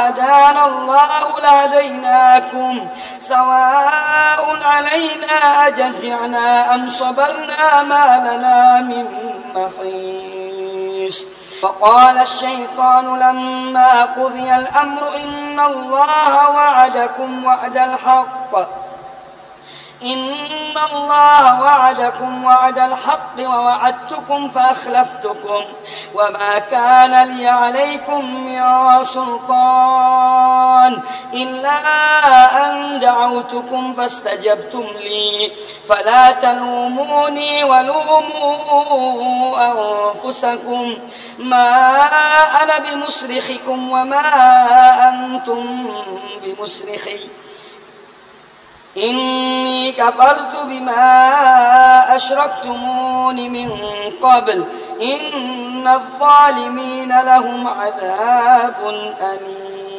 هدانا الله لهديناكم سواء علينا أجزعنا أم صبرنا ما لنا من محيص. وقال الشيطان لما قضي الأمر إن الله وعدكم وعد الحق ووعدتكم فأخلفتكم وما كان لي عليكم من سلطان إلا أن دعوتكم فاستجبتم لي فلا تلوموني ولوموا أنفسكم ما أنا بمصرخكم وما أنتم بمصرخي إني كفرت بما أشركتمون من قبل إن الظالمين لهم عذاب أليم.